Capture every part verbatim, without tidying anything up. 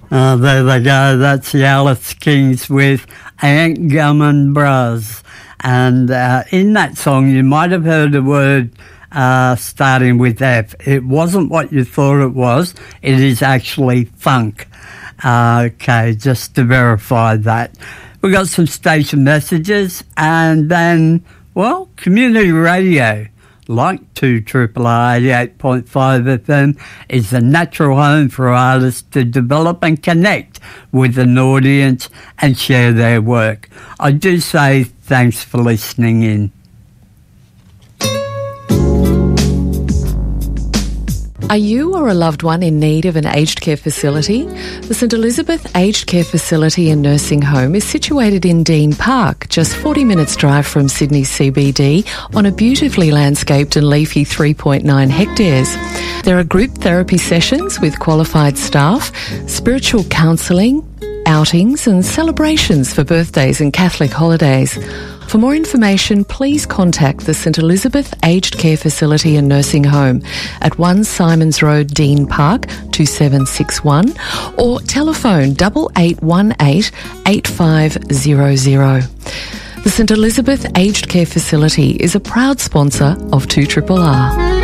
Uh, there they go. That's the Alice Kings with Aunt Gum Bras. And uh, in that song, you might have heard a word uh, starting with F. It wasn't what you thought it was. It is actually funk. Uh, okay, just to verify that. We got some station messages, and then, well, community radio, like two Triple R eighty-eight point five F M, is the natural home for artists to develop and connect with an audience and share their work. I do say thanks for listening in. Are you or a loved one in need of an aged care facility? The St Elizabeth Aged Care Facility and Nursing Home is situated in Dean Park, just forty minutes drive from Sydney C B D, on a beautifully landscaped and leafy three point nine hectares. There are group therapy sessions with qualified staff, spiritual counselling, outings and celebrations for birthdays and Catholic holidays. For more information, please contact the St Elizabeth Aged Care Facility and Nursing Home at one Simons Road, Dean Park, two seven six one, or telephone eight eight one eight, eight five zero zero. The St Elizabeth Aged Care Facility is a proud sponsor of two R R R.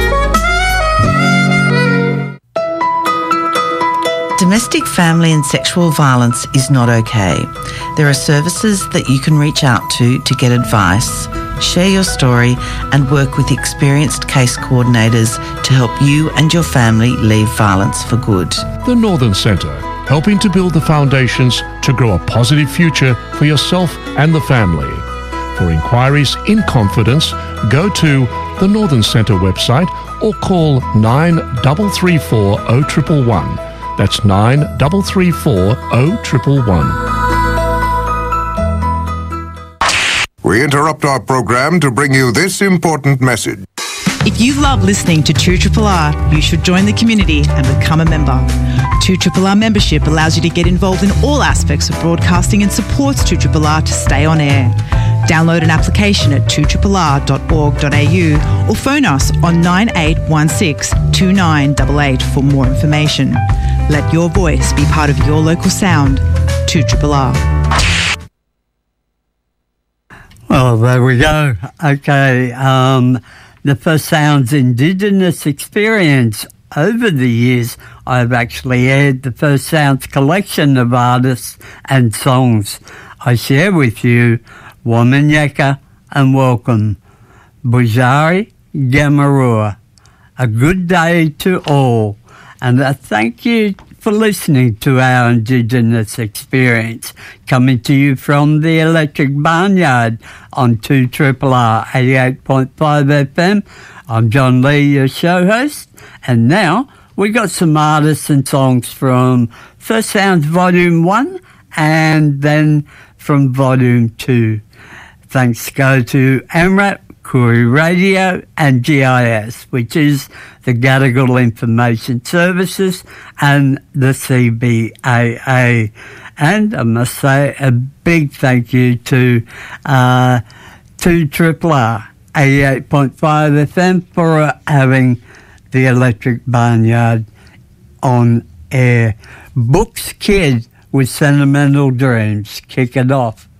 Domestic, family and sexual violence is not okay. There are services that you can reach out to to get advice, share your story and work with experienced case coordinators to help you and your family leave violence for good. The Northern Centre, helping to build the foundations to grow a positive future for yourself and the family. For inquiries in confidence, go to the Northern Centre website or call nine three three four, zero one one one. That's nine three three four, zero one one one. We interrupt our program to bring you this important message. If you love listening to two R R R, you should join the community and become a member. two R R R membership allows you to get involved in all aspects of broadcasting and supports two R R R to stay on air. Download an application at two R R R dot org dot a u or phone us on nine eight one six, two nine eight eight for more information. Let your voice be part of your local sound. two R R R. Well, there we go. Okay, um, the First Sounds Indigenous experience. Over the years, I've actually aired the First Sounds collection of artists and songs. I share with you Wamanyaka and Welcome, Bujari Gamarua. A good day to all, and a thank you for listening to our Indigenous experience, coming to you from the Electric Barnyard on two R R R eighty-eight point five F M. I'm John Lee, your show host, and now we got some artists and songs from First Sounds Volume one and then from Volume two. Thanks go to AMRAP, Koori Radio and G I S, which is the Gadigal Information Services and the C B A A. And I must say a big thank you to uh, two R R R eighty-eight point five F M for uh, having the Electric Barnyard on air. Books Kid with Sentimental Dreams. Kick it off.